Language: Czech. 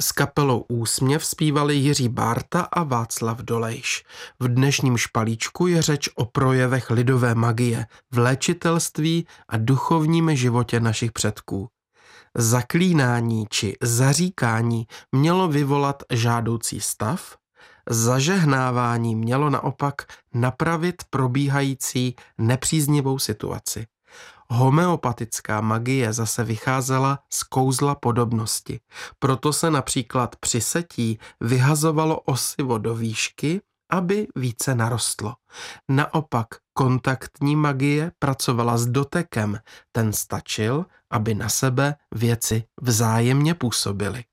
S kapelou Úsměv zpívali Jiří Bárta a Václav Dolejš. V dnešním Špalíčku je řeč o projevech lidové magie v léčitelství a duchovním životě našich předků. Zaklínání či zaříkání mělo vyvolat žádoucí stav, zažehnávání mělo naopak napravit probíhající nepříznivou situaci. Homeopatická magie zase vycházela z kouzla podobnosti. Proto se například při setí vyhazovalo osivo do výšky, aby více narostlo. Naopak kontaktní magie pracovala s dotekem. Ten stačil, aby na sebe věci vzájemně působily.